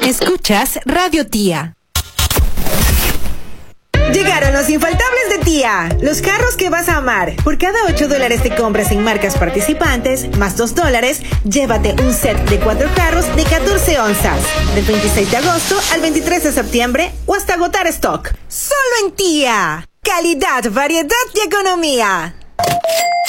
Escuchas Radio Tía. Llegaron los infaltables de Tía, los carros que vas a amar. Por cada $8 de compras en marcas participantes, más $2, llévate un set de 4 carros de 14 onzas. Del 26 de agosto al 23 de septiembre o hasta agotar stock. Solo en Tía. Calidad, variedad y economía.